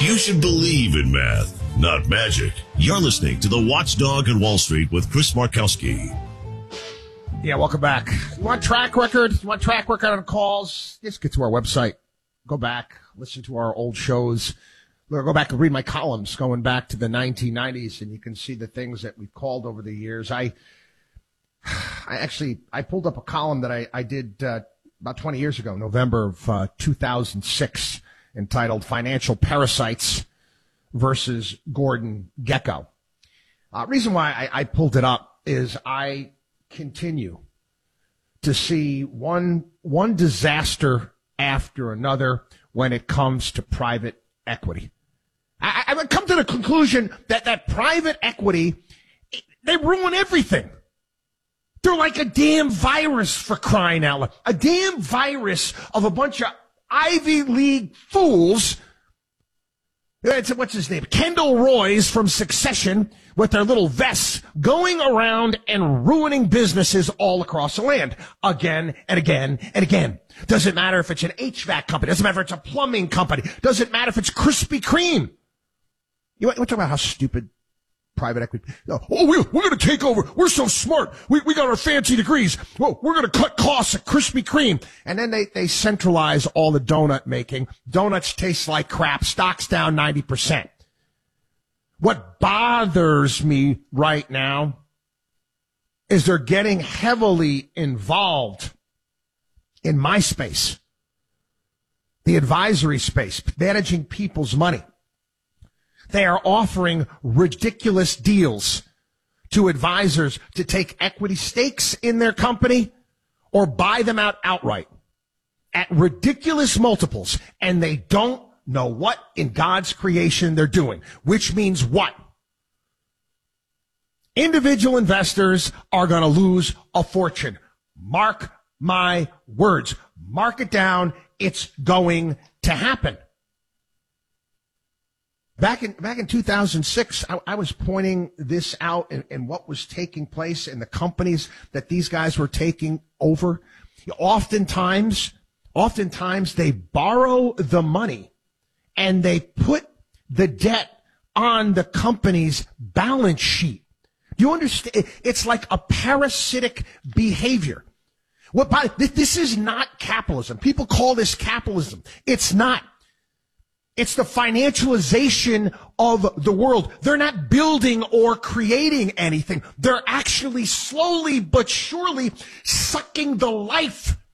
You should believe in math, not magic. You're listening to The Watchdog on Wall Street with Chris Markowski. Yeah, welcome back. You want track record? You want track record on calls? Just get to our website. Go back, listen to our old shows. Go back and read my columns going back to the 1990s, and you can see the things that we've called over the years. I pulled up a column that I did about 20 years ago, November of 2006, entitled Financial Parasites versus Gordon Gekko. Reason why I pulled it up is I continue to see one disaster after another when it comes to private equity. I've come to the conclusion that private equity, they ruin everything. They're like a damn virus, for crying out loud. A damn virus of a bunch of Ivy League fools. What's his name? Kendall Roy's from Succession with their little vests going around and ruining businesses all across the land again and again and again. Doesn't matter if it's an HVAC company. Doesn't matter if it's a plumbing company. Doesn't matter if it's Krispy Kreme. You want to talk about how stupid private equity? Oh, we're going to take over. We're so smart. We got our fancy degrees. Well, we're going to cut costs at Krispy Kreme. And then they centralize all the donut making. Donuts taste like crap. Stock's down 90%. What bothers me right now is they're getting heavily involved in my space, the advisory space, managing people's money. They are offering ridiculous deals to advisors to take equity stakes in their company or buy them out outright at ridiculous multiples, and they don't know what in God's creation they're doing, which means what? Individual investors are going to lose a fortune. Mark my words. Mark it down. It's going to happen. Back in 2006, I was pointing this out and what was taking place in the companies that these guys were taking over. Oftentimes they borrow the money and they put the debt on the company's balance sheet. Do you understand? It's like a parasitic behavior. This is not capitalism. People call this capitalism. It's not. It's the financialization of the world. They're not building or creating anything. They're actually slowly but surely sucking the life